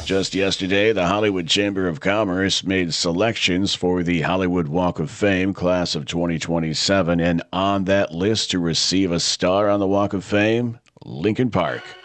Just yesterday, the Hollywood Chamber of Commerce made selections for the Hollywood Walk of Fame class of 2027, and on that list to receive a star on the Walk of Fame, Linkin Park.